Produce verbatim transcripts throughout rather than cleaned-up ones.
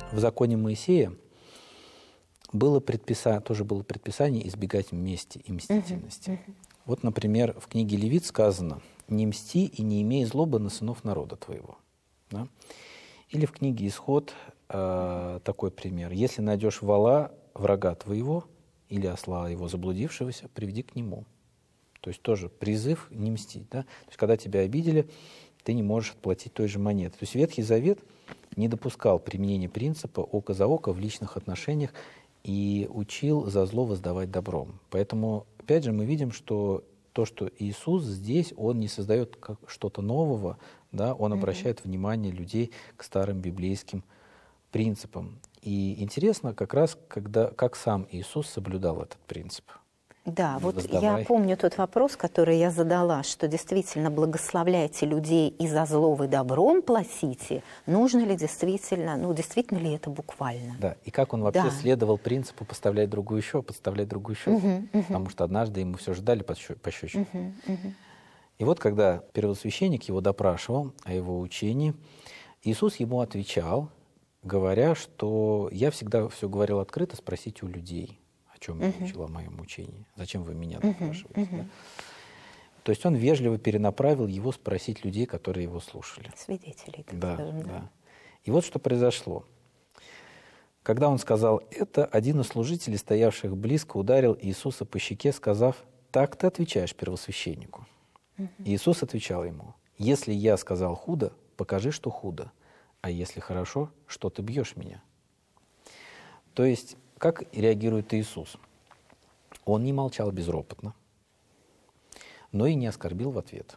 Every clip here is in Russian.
в законе Моисея было предписание, тоже было предписание избегать мести и мстительности. Uh-huh. Uh-huh. Вот, например, в книге Левит сказано: «Не мсти и не имей злобы на сынов народа твоего». Да? Или в книге Исход э, такой пример: «Если найдешь вола врага твоего или осла его заблудившегося, приведи к нему». То есть тоже призыв не мстить. Да? То есть когда тебя обидели, ты не можешь отплатить той же монетой. То есть Ветхий Завет не допускал применения принципа око за око в личных отношениях и учил за зло воздавать добром. Поэтому, опять же, мы видим, что то, что Иисус здесь, Он не создает как что-то нового, да, Он mm-hmm. обращает внимание людей к старым библейским принципам. И интересно как раз, когда, как сам Иисус соблюдал этот принцип. Да, вот Воздавай. Я помню тот вопрос, который я задала, что действительно благословляйте людей и за зло вы добром платите. Нужно ли действительно, ну действительно ли это буквально? Да, и как он вообще да. следовал принципу поставлять другую щеку, подставлять другую щеку. Uh-huh, uh-huh. Потому что однажды ему все же дали пощечину. Uh-huh, uh-huh. И вот когда первосвященник его допрашивал о его учении, Иисус ему отвечал, говоря, что я всегда все говорил открыто, спросите у людей. О чем я учил, о моем учении. Зачем вы меня допрашиваете? Uh-huh, uh-huh. Да? То есть он вежливо перенаправил его спросить людей, которые его слушали. Свидетелей, так да, скажем. Да. Да. И вот что произошло. Когда он сказал это, один из служителей, стоявших близко, ударил Иисуса по щеке, сказав: «Так ты отвечаешь первосвященнику». Uh-huh. Иисус отвечал ему: «Если я сказал худо, покажи, что худо, а если хорошо, что ты бьешь меня». То есть как реагирует Иисус? Он не молчал безропотно, но и не оскорбил в ответ.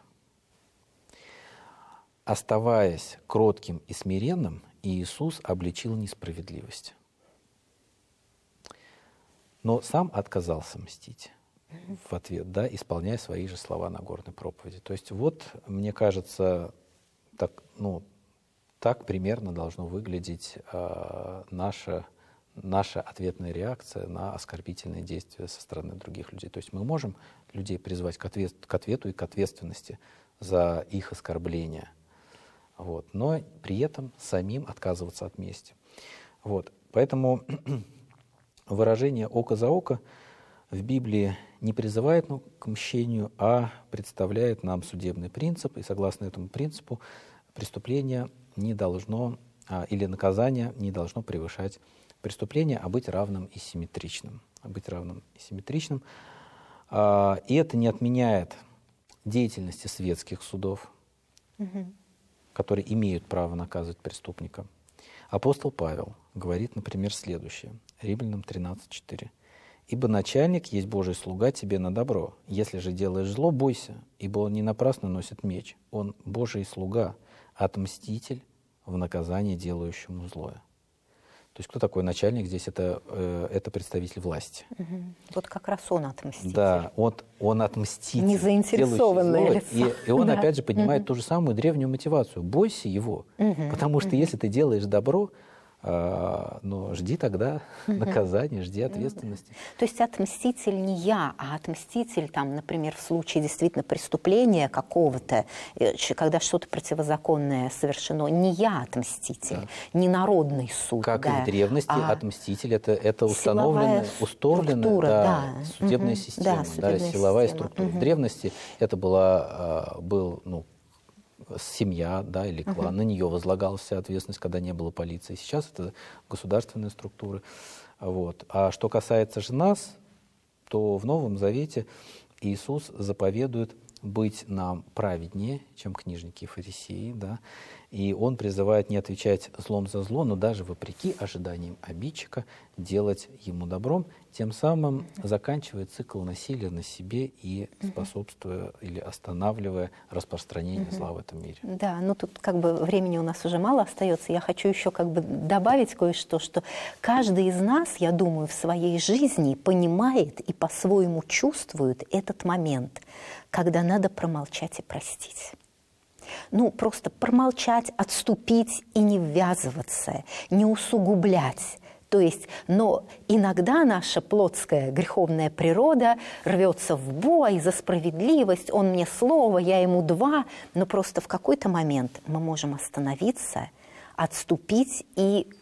Оставаясь кротким и смиренным, Иисус обличил несправедливость. Но сам отказался мстить в ответ, да, исполняя свои же слова на горной проповеди. То есть вот, мне кажется, так, ну, так примерно должно выглядеть э, наше наша ответная реакция на оскорбительные действия со стороны других людей. То есть мы можем людей призвать к, ответ, к ответу и к ответственности за их оскорбления, вот, но при этом самим отказываться от мести. Вот. Поэтому выражение «око за око» в Библии не призывает ну, к мщению, а представляет нам судебный принцип, и согласно этому принципу преступление не должно, а, или наказание не должно превышать преступление, а быть равным и симметричным. А быть равным и симметричным. А, и это не отменяет деятельности светских судов, угу. которые имеют право наказывать преступника. Апостол Павел говорит, например, следующее. Римлянам тринадцать четыре. «Ибо начальник есть Божий слуга тебе на добро. Если же делаешь зло, бойся, ибо он не напрасно носит меч. Он Божий слуга, отмститель в наказание делающему злое». То есть кто такой начальник здесь? Это, э, это представитель власти. Угу. Вот как раз он отмститель. Да, он, он отмститель. Незаинтересованное лицо. И, и он да. опять же поднимает угу. ту же самую древнюю мотивацию. Бойся его, угу. потому что угу. если ты делаешь добро, э, но жди тогда угу. наказания, жди ответственности. Ну, да. То есть отмститель не я, а отмститель, там, например, в случае действительно преступления какого-то, когда что-то противозаконное совершено, не я отмститель, да. не народный суд. Как да, и в древности а отмститель это, это установленная, установленная да, да, судебная угу. система, да, судебная да, силовая система. структура. Угу. В древности это была, был, ну, семья, да, или клан, uh-huh. на нее возлагалась вся ответственность, когда не было полиции. Сейчас это государственные структуры. Вот. А что касается же нас, то в Новом Завете Иисус заповедует быть нам праведнее, чем книжники и фарисеи, да, и Он призывает не отвечать злом за зло, но даже вопреки ожиданиям обидчика делать ему добром, тем самым заканчивая цикл насилия на себе и способствуя или останавливая распространение зла в этом мире. Да, ну тут как бы времени у нас уже мало остается. Я хочу еще как бы добавить кое-что, что каждый из нас, я думаю, в своей жизни понимает и по-своему чувствует этот момент, когда надо промолчать и простить. Ну, просто промолчать, отступить и не ввязываться, не усугублять. То есть, но иногда наша плотская греховная природа рвется в бой за справедливость, он мне слово, я ему два, но просто в какой-то момент мы можем остановиться, отступить и